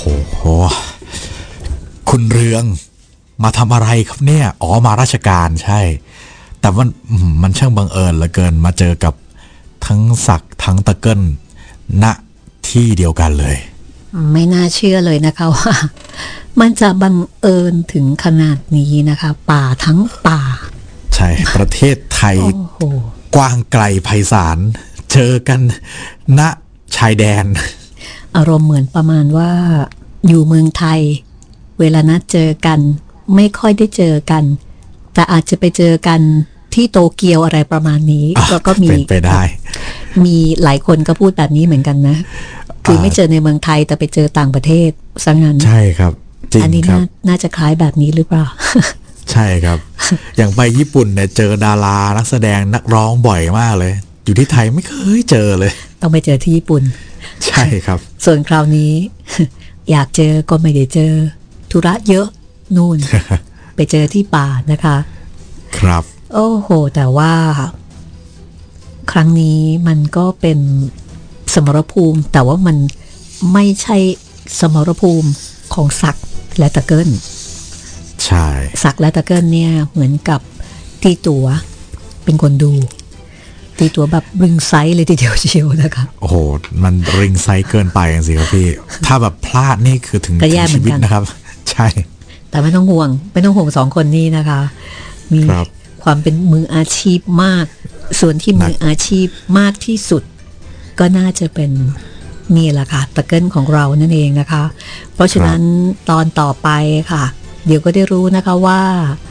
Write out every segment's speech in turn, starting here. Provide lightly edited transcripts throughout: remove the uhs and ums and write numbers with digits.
โอ้โหคุณเรืองมาทำอะไรครับเนี่ยอ๋อมาราชการใช่แต่มันช่างบังเอิญเหลือเกินมาเจอกับทั้งศักดิ์ทั้งตะเกิ้ลณที่เดียวกันเลยไม่น่าเชื่อเลยนะคะว่ามันจะบังเอิญถึงขนาดนี้นะคะป่าทั้งป่าใช่ประเทศไทยกว้างไกลไพศาลเจอกันณชายแดนอารมณ์เหมือนประมาณว่าอยู่เมืองไทยเวลานัดเจอกันไม่ค่อยได้เจอกันแต่อาจจะไปเจอกันที่โตเกียวอะไรประมาณนี้แล้วก็มีเป็นไปได้มีหลายคนก็พูดแบบนี้เหมือนกันนะคือไม่เจอในเมืองไทยแต่ไปเจอต่างประเทศซะงั้นใช่ครับจริงครับอันนี้น่าจะคล้ายแบบนี้หรือเปล่าใช่ครับอย่างไปญี่ปุ่นเนี่ยเจอดารานักแสดงนักร้องบ่อยมากเลยอยู่ที่ไทยไม่เคยเจอเลยต้องไปเจอที่ญี่ปุ่นใช่ครับส่วนคราวนี้อยากเจอก็ไม่ได้เจอธุระเยอะนู่น ไปเจอที่ป่านะคะครับโอ้โหแต่ว่าครั้งนี้มันก็เป็นสมรภูมิแต่ว่ามันไม่ใช่สมรภูมิของศักดิ์และตะเกิ้ลใช่ศักดิ์และตะเกิ้ลเนี่ยเหมือนกับตีตั๋วเป็นคนดูตีตั๋วแบบริงไซส์เลยทีเดียวเชียวนะคะโอ้โหมันริงไซส์เกินไปจริงๆครับพี่ถ้าแบบพลาดนี่คือถึงชีวิตนะครับใช่แต่ไม่ต้องห่วงสองคนนี้นะคะมีความเป็นมืออาชีพมากส่วนที่มืออาชีพมากที่สุดก็น่าจะเป็นนี่แหละค่ะตะเกิ้ลของเรานั่นเองนะคะเพราะฉะนั้นตอนต่อไปค่ะเดี๋ยวก็ได้รู้นะคะว่า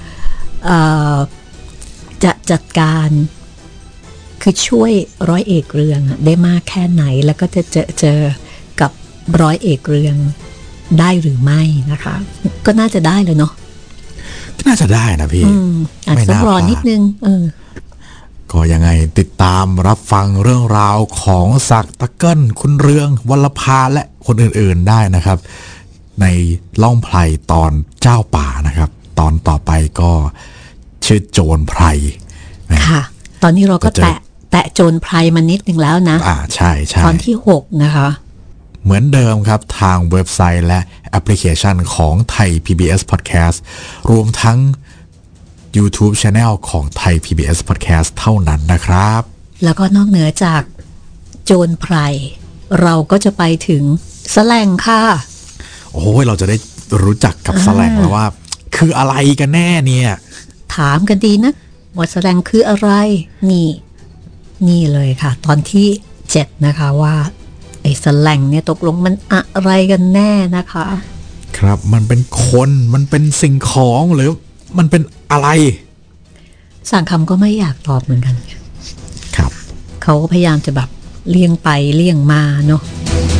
จะจัดการคือช่วยร้อยเอกเรืองได้มากแค่ไหนแล้วก็จะเจอกับร้อยเอกเรืองได้หรือไม่นะคะก็น่าจะได้เลยเนาะน่าจะได้นะพี่อาจจะรอนิดนึงก็ยังไงติดตามรับฟังเรื่องราวของศักดิ์ตะเกิ้ลคุณเรืองวรภาและคนอื่นๆได้นะครับในล่องไพรตอนเจ้าป่านะครับตอนต่อไปก็ชื่อโจรไพรค่ะตอนนี้เราก็แตะโจรไพรมานิดนึงแล้วนะใช่ตอนที่6นะคะเหมือนเดิมครับทางเว็บไซต์และแอปพลิเคชันของไทย PBS Podcast รวมทั้ง YouTube Channel ของไทย PBS Podcast เท่านั้นนะครับแล้วก็นอกเหนือจากโจรไพรเราก็จะไปถึงแสลงค่ะโอ้ยเราจะได้รู้จักกับแสลงแล้วว่าคืออะไรกันแน่เนี่ยถามกันดีนะว่าแสลงคืออะไรนี่เลยค่ะตอนที่7นะคะว่าไอ้แสลงเนี่ยตกลงมันอะไรกันแน่นะคะครับมันเป็นคนมันเป็นสิ่งของหรือมันเป็นอะไรสั่งคำก็ไม่อยากตอบเหมือนกันครับเขาก็พยายามจะแบบเลี่ยงไปเลี่ยงมาเนาะ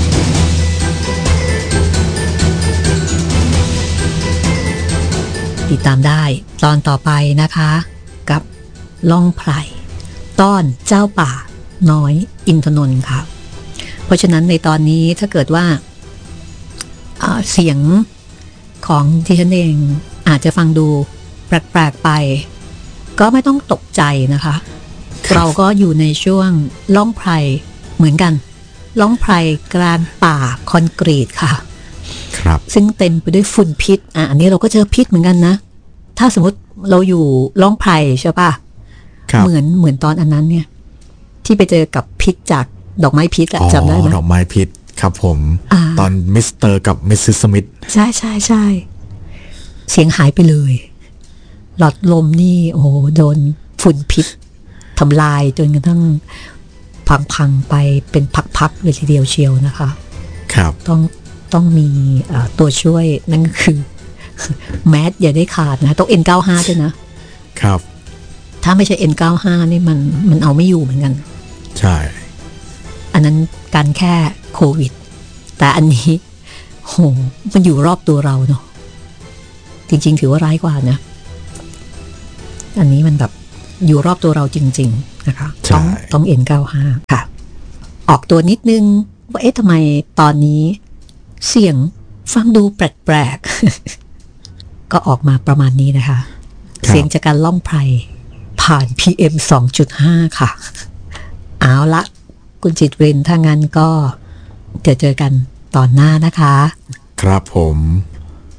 ติดตามได้ตอนต่อไปนะคะกับล่องไพรต้อนเจ้าป่าน้อยอินทนนท์ค่ะเพราะฉะนั้นในตอนนี้ถ้าเกิดว่าเสียงของที่ฉันเองอาจจะฟังดูแปลกๆไปก็ไม่ต้องตกใจนะคะเราก็อยู่ในช่วงล่องไพรเหมือนกันล่องไพรกลางป่าคอนกรีตค่ะครับซึ่งเต็มไปด้วยฝุ่นพิษอันนี้เราก็เจอพิษเหมือนกันนะถ้าสมมติเราอยู่ล่องไพรใช่ป่ะเหมือนตอนอันนั้นเนี่ยที่ไปเจอกับพิษจากดอกไม้พิษจำได้ไหมดอกไม้พิษครับผมตอนมิสเตอร์กับมิสซิสสมิธใช่เสียงหายไปเลยหลอดลมนี่โอ้โหโดนฝุ่นพิษทำลายจนกระทั่งพังไปเป็นพักๆเลยทีเดียวเชียวนะคะครับต้องมีตัวช่วยนั่นก็คือแมสอย่าได้ขาดนะต้อง N95 ด้วยนะครับถ้าไม่ใช่ N95 นี่มันเอาไม่อยู่เหมือนกันใช่อันนั้นการแค่โควิดแต่อันนี้โหมันอยู่รอบตัวเราเนาะจริงๆถือว่าร้ายกว่านะอันนี้มันแบบอยู่รอบตัวเราจริงๆนะคะต้อง N95 ค่ะออกตัวนิดนึงว่าทำไมตอนนี้เสียงฟังดูแปลกๆก็ออกมาประมาณนี้นะคะเสียงจากการล่องไพรผ่าน PM 2.5 ค่ะเอาละคุณจิตรินถ้างั้นก็เจอกันตอนหน้านะคะครับผม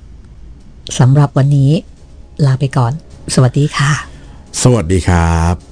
สำหรับวันนี้ลาไปก่อนสวัสดีค่ะสวัสดีครับ